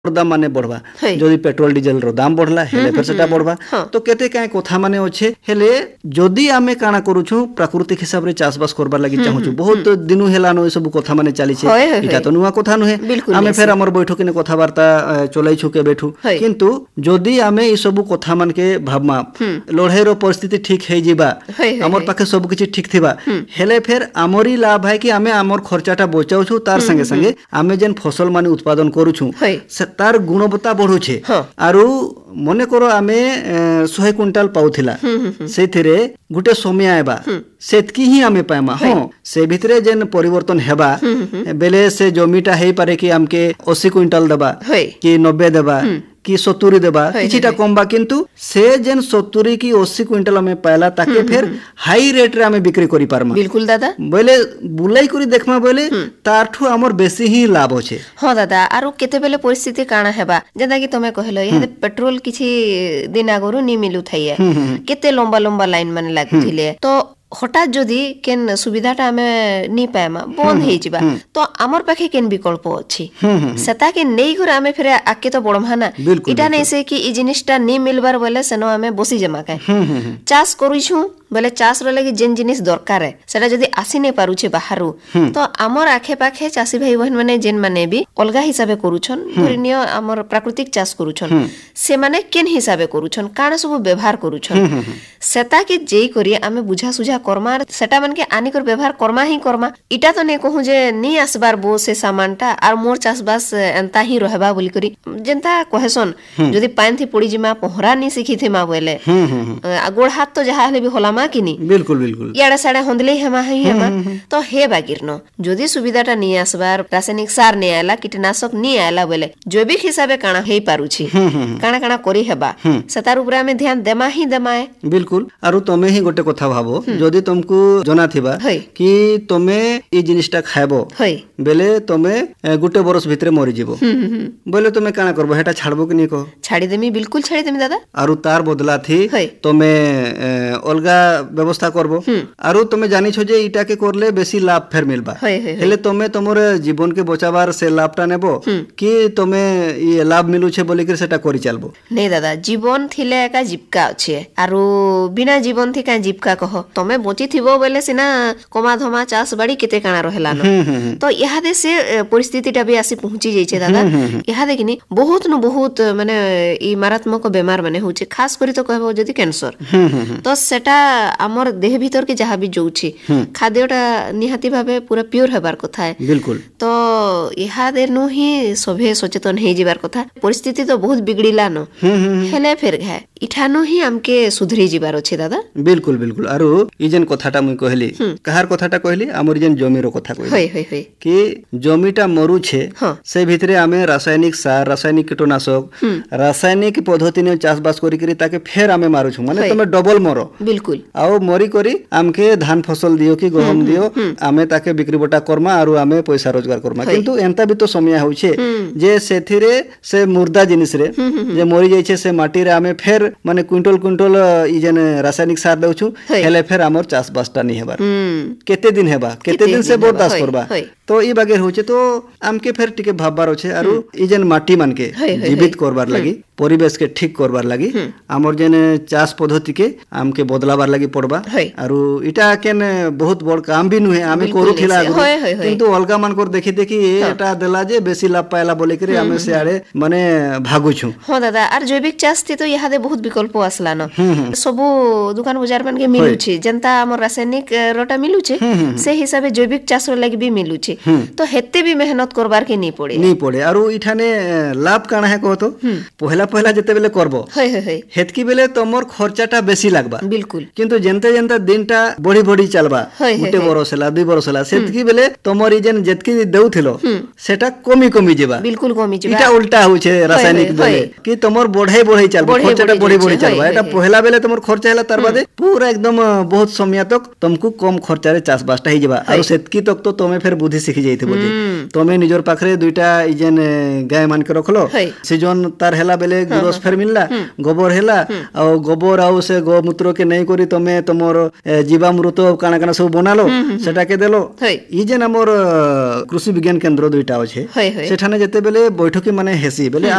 दाम माने बढ़वा जदि पेट्रोल डीजेल रो दाम बढ़ला हेले फिर सेटा बढ़वा तो केते काय कथा माने अच्छे हेले जदि आमे काना करूछु प्राकृतिक हिसाब रे चाषबास करबार लागि चाहूछु बहुत दिनु हेला न सब कथा माने चली छे इटा तो नुवा कथा नुहे आमे फेर हमर बैठक ने कथा वार्ता चलै छु के बैठू किंतु जदि आमे ई सब कथा मान के भाबमा लड़ाई रो परिस्थिति ठीक हे जिबा हमर पाखे सब किछि ठीक थिबा हेले फेर हमरी लाभ है कि आमे हमर खर्चाटा बचाउछु तार संगे संगे आमे जेन फसल माने उत्पादन करूछु तार गुणवत्ता बढ़ुछे आरु मने करो आमे 100 क्विंटाल पाउथिला सेथिरे गुटे समय आबा सेतकी ही आमे पाएमा से भितरे जेन परिवर्तन हेबा बेले से जमीटा हेई पारे कि हमके 80 क्विंटाल देबा कि 90 देबा कि 70 देबा किछिटा कमबा किंतु से जेन 70 की 80 क्विंटाल हमें पायला ताके फिर हाई रेट रे हमें बिक्री करि पारमा बिल्कुल दादा बोले बुलाई करी देखमा बोले तारठु हमर बेसी ही लाभ होछे हां दादा आरो केते बेले परिस्थिति काना हेबा जेदा कि तमे कहलो ये पेट्रोल किछि दिन आगरो नि मिलु थैया केते लंबा लंबा लाइन माने लागथिले तो हठात जदि केन सुविधाटा हमें नी पाएमा बंद हे जिबा तो हमर पाखे केन विकल्प अछि सेता के नेई कर हमें फिर आके तो बडमाना इटा नै से कि ई जिनिसटा नी मिलबार बोले सेनो हमें बसी जमा काय चाष करूछु बोले चाष रो लागि जेन जिनिस दरकार है सेटा जदि आसी नै पारुछे बाहरु तो हमर आखे पाखे चासी भाई बहन माने जेन माने भी अलगा हिसाबे करूछन धरिनियो हमर प्राकृतिक चाष करूछन से माने केन हिसाबे करूछन काना सब व्यवहार करूछन सेता के जेई करी हमें बुझा सुझा करमा सेटा मन के आनी कर व्यवहार करमा ही करमा इटा तो नै कहू जे नी आसबार बो से सामानटा आर मोर चाषबास एंता ही रहबा बोली करी जेंता कहेसन जदि पाइन थी पड़ी जिमा पहरा नी सिखी थे मा बोले गोड़ हाथ तो जहा हले भी होला मा किनी बिल्कुल बिल्कुल याडा साडा होंदले हेमा तो हे बागिरनो जदि सुविधाटा नी आसबार रासायनिक सार नै आला कीटनाशक नी आला बोले जैविक हिसाबे काना हेई पारुछि काना काना करी हेबा सेतार ऊपर हमें ध्यान देमा ही देमाए बिल्कुल आरो तमे ही गोटे कथा भाबो जदि तुमको जना थिबा कि तमे ई जिनिसटा खायबो बेले तमे गुटे बरस भितरे मरि जिवो बोले तमे काना करबो हेटा छाड़बो कि नी को छाड़ी देमी बिल्कुल छाड़ी देमी दादा आरो तार बदला थी तमे अलगा व्यवस्था करबो आरो तमे जानि छो जे इटा के करले बेसी लाभ फेर मिलबा हेले तमे तमर जीवन के बचाबार से लाभटा नेबो कि तमे ई लाभ मिलु छे बोली के सेटा करि चलबो नै दादा जीवन थिले एका जीविका अछि आरो बिना जीवन थी का जीविका कह तमे बची थिबो बोले सिना कमा धमा चाष बाड़ी केते काना रहेला न तो इहादे से परिस्थितिटा भी आसी पहुंची जाई छे दादा इहादे किनी बहुत न बहुत माने ई मारात्मक बेमार माने होचे खास करी तो कहबो जदी कैंसर तो सेटा हमर देह भीतर के जहा भी जोउछि खाद्यटा निहाती भाबे पूरा प्योर हेबार कथा है बिल्कुल तो इहादे नु ही सभे सचेतन हे जिबार कथा परिस्थिति तो बहुत बिगड़िला न हेले फेर घाय इठानो ही हमके सुधरी जिबार अछि दादा बिल्कुल बिल्कुल आरो ई जेन कथाटा मुई कहली कहार कथाटा कहली हमर जेन जमीरो कथा कहली कि जमीटा मरु छे से भितरे हमें रासायनिक सार रासायनिक कीटनाशक रासायनिक पद्धति ने चाषबास करी करी ताके फेर हमें मारू छु माने तमे डबल मरो बिल्कुल आउ मरी करी हमके धान फसल दियो कि गहम दियो हमें ताके बिक्री बटा करमा आरो हमें पैसा रोजगार करमा किंतु एंता भी तो समय होछे जे सेथिरे से मुर्दा जिनिस रे जे मरी जाय छे से माटी रे हमें फेर माने क्विंटल क्विंटल ई जेन रासायनिक सार देउछु हेले फेर हमर चाषबासटा नी हेबार केते दिन हेबा केते दिन से बर्दाश्त करबा तो ई बागे होचे तो हमके फेर टिके भाबबार होचे आरो ई जेन माटी मान के जीवित करबार लागि परिवेश के ठीक करबार लागि हमर जेन चाष पद्धति के हमके बदलाबार लागि पड़बा आरो इटा केन बहुत बड़ काम भी नुहे आमे करूथिला किंतु अलगा मान कर देखि देखि एटा देला जे बेसी लाभ पायला बोले करे हमें से आड़े माने भागु छु हां दादा आर जैविक चाष थी तो यहादे बहुत विकल्प आसला न सबु दुकान बाजार मान के मिलु छी जनता हमर रासायनिक रोटा मिलु छी से हिसाबे जैविक चाष लागि भी मिलु छी तो हेते भी मेहनत करबार के नी पड़े आरो इठाने लाभ काना है कहतो पहला पहला जते बेले करबो हेतकी बेले तमर खर्चाटा बेसी लागबा बिल्कुल किंतु जेंते जेंते दिनटा बड़ी बड़ी चलबा गुटे बरस हला 2 बरस हला सेतकी बेले तमर जेन जेतकी देउथिलो सेटा कमी जेबा बिल्कुल कमी जेबा इटा उल्टा होचे रासायनिक बेले कि तमर बढ़ाई चलबा खर्चाटा बढ़ाई चलबा एटा पहला बेले तमर खर्चा हला तार बादे पूरा एकदम बहुत समय तक तुमको कम खर्चा रे चाष बासटा हे जेबा आरो सेतकी तक तो तमे फेर बुद्धि सिखि जाइथिबो जे तमे निजर पाखरे दुईटा ई जेन गाय मान के रखलो सीजन तार हेला बेले गुरस फेर मिलला गोबर हेला आ गोबर आ से गोमूत्र के नहीं करी तमे तमर जीवामृत काना काना सब बनालो सेटा के देलो ई जेन हमर कृषि विज्ञान केंद्र दुईटा अछि सेठाने जते बेले बैठकी माने हेसी बेले